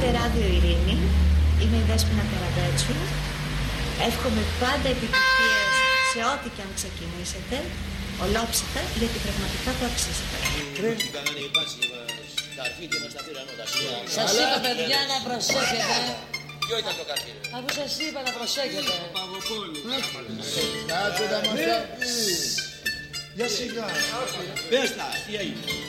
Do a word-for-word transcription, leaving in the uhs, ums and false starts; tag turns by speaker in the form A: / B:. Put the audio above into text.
A: Ακούτε Ράδιο Ειρήνη, είμαι η Δέσποινα Καραμπέτσου. Εύχομαι πάντα επιτυχίες σε ό,τι και αν ξεκινήσετε, ολόψυχα, γιατί πραγματικά το αξίζετε.
B: Σας είπα, παιδιά, να προσέχετε.
C: Ποιο ήταν το καρφί?
B: Αφού σας είπα να προσέχετε.
D: Κάτσε τα μας τα πεις. Για σιγά.
C: Πες τα, τι έγινε?